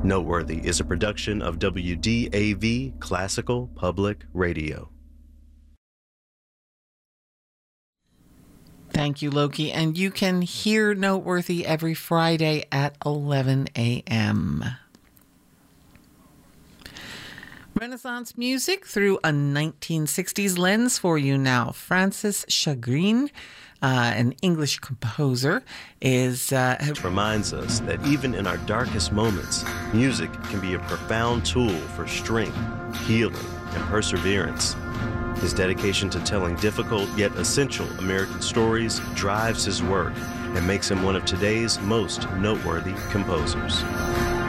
Noteworthy is a production of WDAV Classical Public Radio. Thank you, Loki. And you can hear Noteworthy every Friday at 11 a.m. Renaissance music through a 1960s lens for you now. Francis Chagrin, an English composer, reminds us that even in our darkest moments, music can be a profound tool for strength, healing, and perseverance. His dedication to telling difficult yet essential American stories drives his work and makes him one of today's most noteworthy composers.